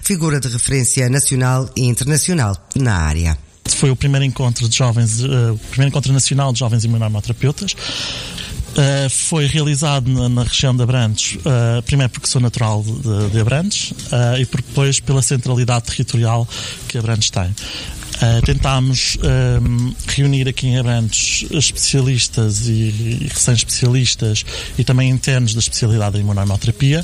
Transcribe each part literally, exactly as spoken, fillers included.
figura de referência nacional e internacional na área. Foi o primeiro encontro de jovens, uh, o primeiro encontro nacional de jovens imunoterapeutas. Uh, foi realizado na, na região de Abrantes, uh, primeiro porque sou natural de, de Abrantes uh, e depois pela centralidade territorial que Abrantes tem. Uh, tentámos um, reunir aqui em Abrantes especialistas e, e recém-especialistas e também internos da especialidade da imunoterapia,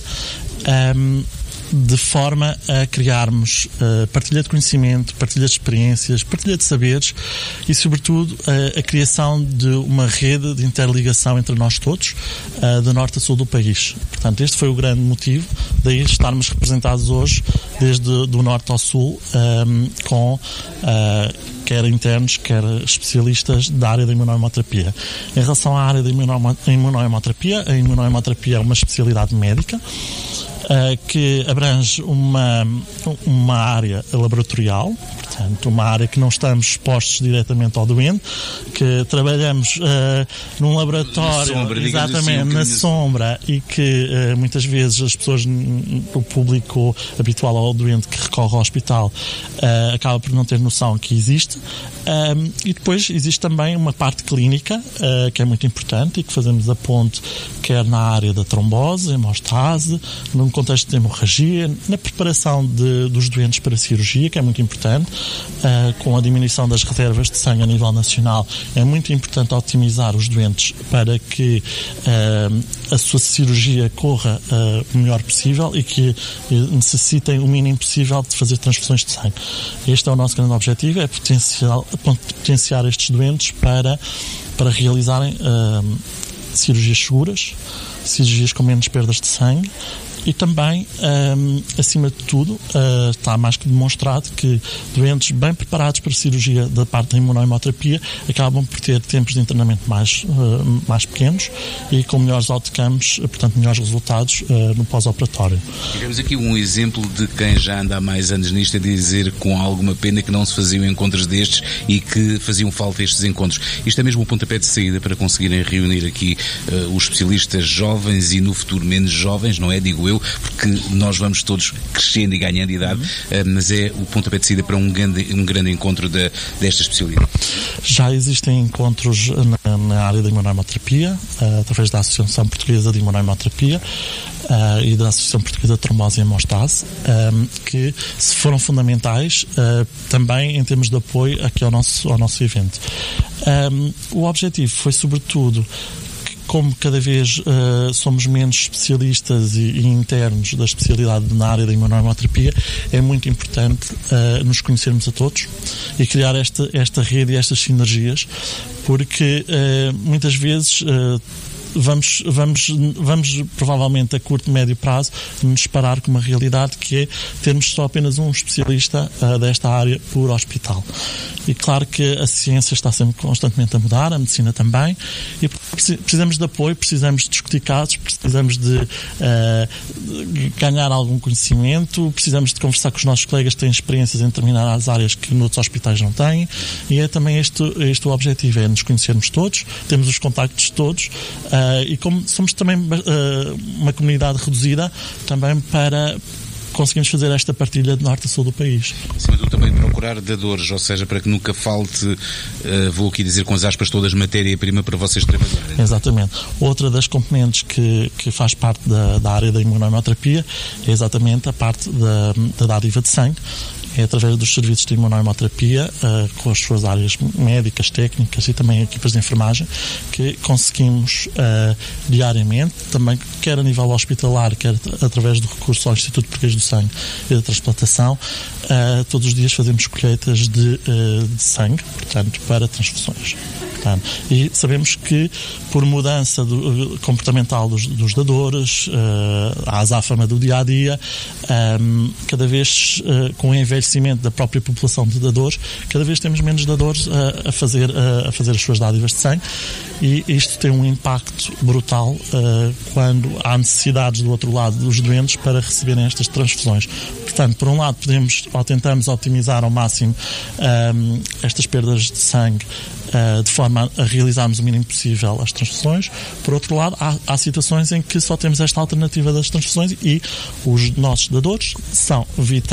um, de forma a criarmos uh, partilha de conhecimento, partilha de experiências, partilha de saberes e, sobretudo, uh, a criação de uma rede de interligação entre nós todos, uh, de norte a sul do país. Portanto, este foi o grande motivo daí estarmos representados hoje, desde do norte ao sul, um, com uh, quer internos, quer especialistas da área da imunoterapia. Em relação à área da imunoterapia, a imunoterapia é uma especialidade médica, Uh, que abrange uma, uma área laboratorial, portanto, uma área que não estamos expostos diretamente ao doente, que trabalhamos uh, num laboratório, na sombra, exatamente, assim, um na sombra, e que uh, muitas vezes as pessoas, o público habitual ao doente que recorre ao hospital, uh, acaba por não ter noção que existe. Um, e depois existe também uma parte clínica, uh, que é muito importante e que fazemos a ponte quer na área da trombose, hemostase, num contexto de hemorragia, na preparação de, dos doentes para a cirurgia, que é muito importante, uh, com a diminuição das reservas de sangue a nível nacional. É muito importante otimizar os doentes para que uh, a sua cirurgia corra uh, o melhor possível e que uh, necessitem o mínimo possível de fazer transfusões de sangue. Este é o nosso grande objetivo, é potencial, potenciar estes doentes para, para realizarem uh, cirurgias seguras, cirurgias com menos perdas de sangue. E também, um, acima de tudo, uh, está mais que demonstrado que doentes bem preparados para a cirurgia da parte da imunoterapia acabam por ter tempos de internamento mais, uh, mais pequenos e com melhores outcomes, portanto, melhores resultados uh, no pós-operatório. Tivemos aqui um exemplo de quem já anda há mais anos nisto a dizer com alguma pena que não se faziam encontros destes e que faziam falta estes encontros. Isto é mesmo um pontapé de saída para conseguirem reunir aqui uh, os especialistas jovens e no futuro menos jovens, não é? Digo eu, porque nós vamos todos crescendo e ganhando idade, uhum. mas é o pontapé de saída para um grande, um grande encontro de, desta especialidade. Já existem encontros na, na área da imunoterapia, uh, através da Associação Portuguesa de Imunoterapia uh, e da Associação Portuguesa de Trombose e Hemostase, um, que se foram fundamentais uh, também em termos de apoio aqui ao nosso, ao nosso evento. Um, o objetivo foi, sobretudo, como cada vez uh, somos menos especialistas e, e internos da especialidade na área da imunoterapia, é muito importante uh, nos conhecermos a todos e criar esta, esta rede e estas sinergias, porque uh, muitas vezes uh, Vamos, vamos, vamos provavelmente a curto e médio prazo nos deparar com uma realidade que é termos só apenas um especialista uh, desta área por hospital. E claro que a ciência está sempre constantemente a mudar, a medicina também, e precisamos de apoio, precisamos de discutir casos, precisamos de uh, ganhar algum conhecimento, precisamos de conversar com os nossos colegas que têm experiências em determinadas áreas que noutros hospitais não têm, e é também este, este o objetivo, é nos conhecermos todos, temos os contactos todos, uh, Uh, e como somos também uh, uma comunidade reduzida, também para conseguirmos fazer esta partilha de norte a sul do país. Acima de tudo também procurar dadores, ou seja, para que nunca falte, uh, vou aqui dizer com as aspas todas, matéria-prima para vocês trabalharem. Exatamente. Outra das componentes que, que faz parte da, da área da imunoterapia é exatamente a parte da, da dádiva de sangue. É através dos serviços de imunoterapia, uh, com as suas áreas médicas, técnicas e também equipas de enfermagem, que conseguimos uh, diariamente, também quer a nível hospitalar, quer através do recurso ao Instituto Português do Sangue e da Transplantação, uh, todos os dias fazemos colheitas de, uh, de sangue, portanto, para transfusões. E sabemos que, por mudança do, comportamental dos, dos dadores, uh, a azáfama do dia-a-dia, um, cada vez uh, com o envelhecimento da própria população de dadores, cada vez temos menos dadores a, a, fazer, a, a fazer as suas dádivas de sangue, e isto tem um impacto brutal uh, quando há necessidades do outro lado dos doentes para receberem estas transfusões. Portanto, por um lado, podemos, ou tentamos otimizar ao máximo um, estas perdas de sangue, Uh, de forma a realizarmos o mínimo possível as transfusões. Por outro lado, há, há situações em que só temos esta alternativa das transfusões e os nossos dadores são vitais